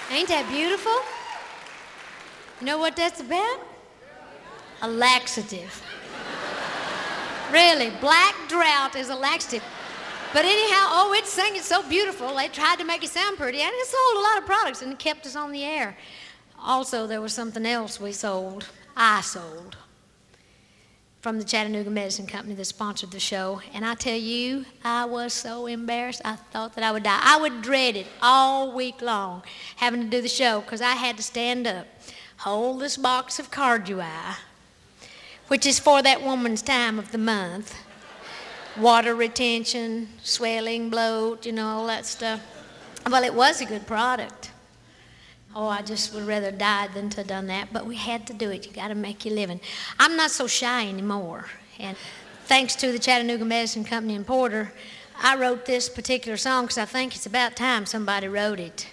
Ain't that beautiful? You know what that's about? A laxative. Really, black drought is a laxative. But anyhow, it sang it so beautiful, they tried to make it sound pretty, and it sold a lot of products, and it kept us on the air. Also, there was something else I sold, from the Chattanooga Medicine Company that sponsored the show. And I tell you, I was so embarrassed, I thought that I would die. I would dread it all week long, having to do the show, because I had to stand up, hold this box of Cardui, which is for that woman's time of the month. Water retention, swelling, bloat, all that stuff. Well, it was a good product. I just would rather died than to have done that, but we had to do it. You got to make your living. I'm not so shy anymore, and thanks to the Chattanooga Medicine Company in Porter, I wrote this particular song because I think it's about time somebody wrote it.